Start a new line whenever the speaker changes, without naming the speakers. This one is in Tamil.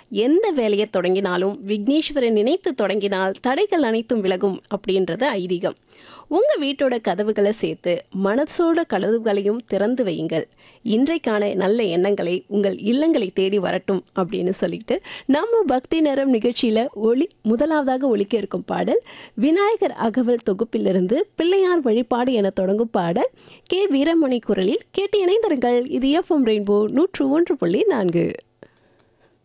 எந்த வேலையை தொடங்கினாலும் விக்னேஸ்வரை நினைத்து தொடங்கினால் தடைகள் அனைத்தும் விலகும் அப்படின்றது ஐதீகம். உங்க வீட்டோட கதவுகளை சேர்த்து மனசோட கதவுகளையும் திறந்து வையுங்கள். இன்றைக்கான நல்ல எண்ணங்களை உங்கள் இல்லங்களை தேடி வரட்டும் அப்படின்னு சொல்லிட்டு நம்ம பக்தி நேரம் நிகழ்ச்சியில முதலாவதாக ஒலிக்க இருக்கும் பாடல் விநாயகர் அகவல் தொகுப்பிலிருந்து பிள்ளையார் வழிபாடு என தொடங்கும் பாடல் கே வீரமணி குரலில் கேட்டு இணைந்திருங்கள். இது எஃப்எம் ரெயின்போ 101.4.